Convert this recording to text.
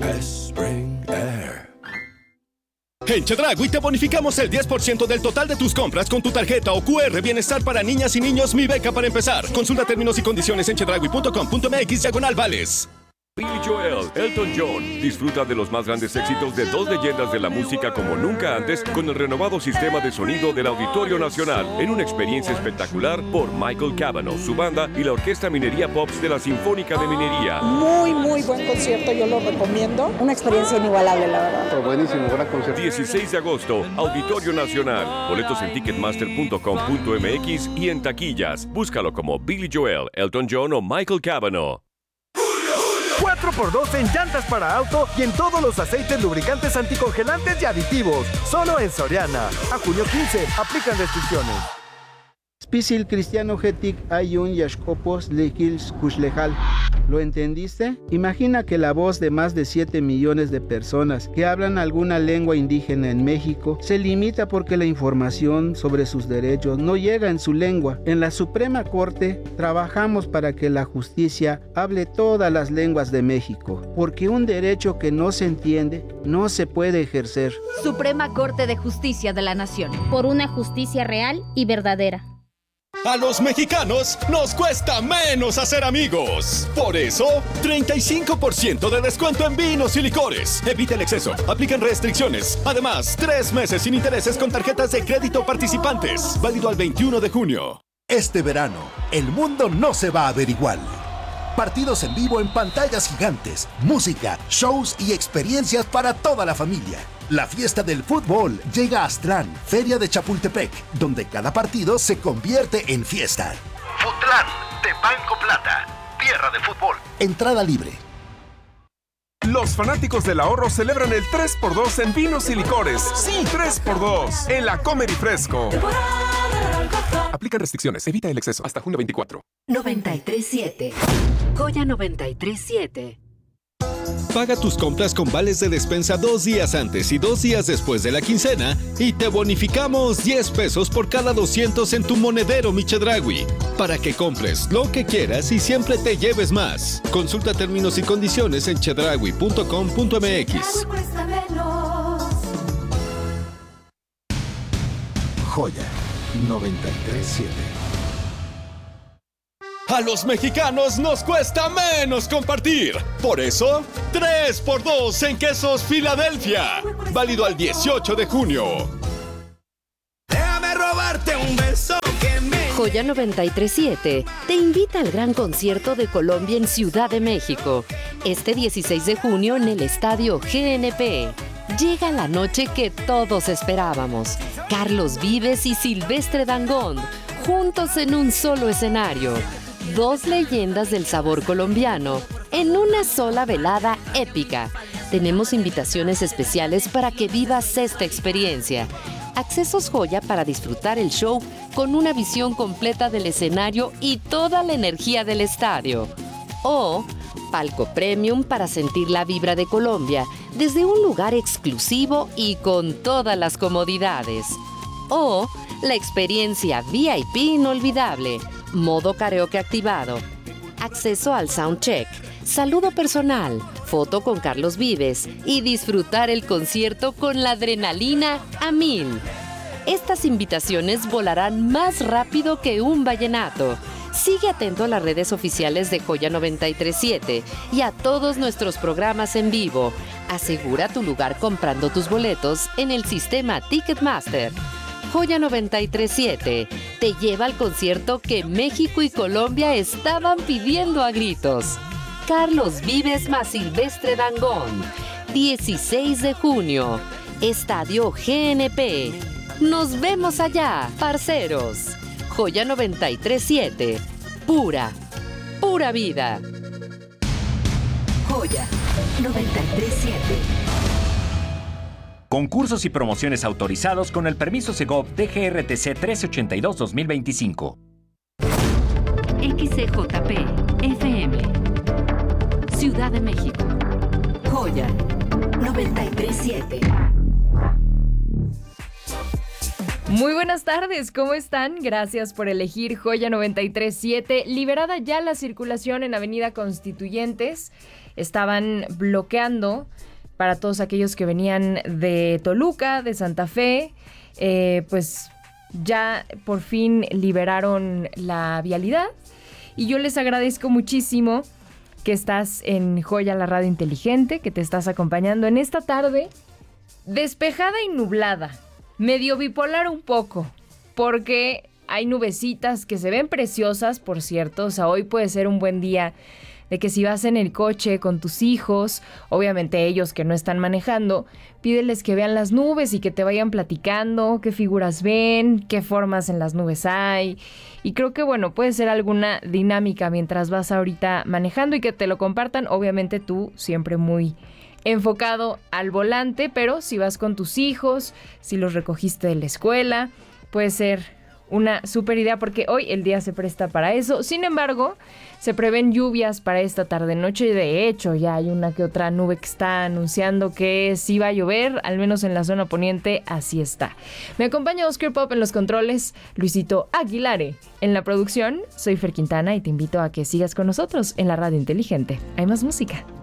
Spring Air. En Chedraui te bonificamos el 10% del total de tus compras con tu tarjeta o QR Bienestar para niñas y niños Mi Beca para empezar. Consulta términos y condiciones en chedraui.com.mx/vales. Billy Joel, Elton John. Disfruta de los más grandes éxitos de dos leyendas de la música como nunca antes con el renovado sistema de sonido del Auditorio Nacional en una experiencia espectacular por Michael Cavanaugh, su banda y la Orquesta Minería Pops de la Sinfónica de Minería. Muy buen concierto, yo lo recomiendo. Una experiencia inigualable, la verdad. Buenísimo, gran concierto. 16 de agosto, Auditorio Nacional. Boletos en ticketmaster.com.mx y en taquillas. Búscalo como Billy Joel, Elton John o Michael Cavanaugh. 4x2 en llantas para auto y en todos los aceites, lubricantes, anticongelantes y aditivos. Solo en Soriana. A junio 15. Aplican restricciones. Spisil Cristiano Getic Ayun Yashkopos Lekils Kushlejal. ¿Lo entendiste? Imagina que la voz de más de 7 millones de personas que hablan alguna lengua indígena en México se limita porque la información sobre sus derechos no llega en su lengua. En la Suprema Corte trabajamos para que la justicia hable todas las lenguas de México, porque un derecho que no se entiende no se puede ejercer. Suprema Corte de Justicia de la Nación. Por una justicia real y verdadera. A los mexicanos nos cuesta menos hacer amigos. Por eso, 35% de descuento en vinos y licores. Evita el exceso. Aplican restricciones. Además, 3 meses sin intereses con tarjetas de crédito participantes. Válido al 21 de junio. Este verano, el mundo no se va a ver igual. Partidos en vivo en pantallas gigantes, música, shows y experiencias para toda la familia. La fiesta del fútbol llega a Aztlán, Feria de Chapultepec, donde cada partido se convierte en fiesta. Futlán, de Banco Plata, tierra de fútbol. Entrada libre. Los fanáticos del ahorro celebran el 3x2 en vinos y licores. Sí, 3x2 en la Comer y Fresco. Aplican restricciones, evita el exceso. Hasta junio 24. 93.7. Joya 93.7. Paga tus compras con vales de despensa 2 días antes y 2 días después de la quincena y te bonificamos 10 pesos por cada 200 en tu monedero Mi Chedraui, para que compres lo que quieras y siempre te lleves más. Consulta términos y condiciones en chedraui.com.mx. Joya 93.7. A los mexicanos nos cuesta menos compartir. Por eso, 3x2 en quesos Filadelfia. Válido al 18 de junio. Déjame robarte un beso que me... Joya 93.7 te invita al gran concierto de Colombia en Ciudad de México. Este 16 de junio en el Estadio GNP. Llega la noche que todos esperábamos. Carlos Vives y Silvestre Dangond, juntos en un solo escenario. 2 leyendas del sabor colombiano en una sola velada épica. Tenemos invitaciones especiales para que vivas esta experiencia. Accesos Joya para disfrutar el show con una visión completa del escenario y toda la energía del estadio. O palco premium para sentir la vibra de Colombia desde un lugar exclusivo y con todas las comodidades. O la experiencia VIP inolvidable. Modo karaoke activado. Acceso al soundcheck. Saludo personal. Foto con Carlos Vives. Y disfrutar el concierto con la adrenalina a 1000. Estas invitaciones volarán más rápido que un vallenato. Sigue atento a las redes oficiales de Joya 93.7 y a todos nuestros programas en vivo. Asegura tu lugar comprando tus boletos en el sistema Ticketmaster. Joya 93.7 te lleva al concierto que México y Colombia estaban pidiendo a gritos. Carlos Vives más Silvestre Dangond, 16 de junio, Estadio GNP. Nos vemos allá, parceros. Joya 93.7, pura vida. Joya 93.7. Concursos y promociones autorizados con el permiso Segov DGRTC 1382-2025. XCJP FM Ciudad de México. Joya 93.7. Muy buenas tardes, ¿cómo están? Gracias por elegir Joya 93.7. Liberada ya la circulación en Avenida Constituyentes. estaban bloqueando para todos aquellos que venían de Toluca, de Santa Fe, pues ya por fin liberaron la vialidad. Y yo les agradezco muchísimo que estás en Joya, la radio inteligente, que te estás acompañando en esta tarde despejada y nublada, medio bipolar un poco, porque hay nubecitas que se ven preciosas, por cierto. O sea, hoy puede ser un buen día de que si vas en el coche con tus hijos, obviamente ellos que no están manejando, pídeles que vean las nubes y que te vayan platicando qué figuras ven, qué formas en las nubes hay. Y creo que, bueno, puede ser alguna dinámica mientras vas ahorita manejando y que te lo compartan. Obviamente tú siempre muy enfocado al volante, pero si vas con tus hijos, si los recogiste de la escuela, puede ser una súper idea porque hoy el día se presta para eso. Sin embargo, se prevén lluvias para esta tarde-noche y de hecho ya hay una que otra nube que está anunciando que sí va a llover, al menos en la zona poniente, así está. Me acompaña Oscar Pop en los controles, Luisito Aguilare en la producción. Soy Fer Quintana y te invito a que sigas con nosotros en la radio inteligente. Hay más música.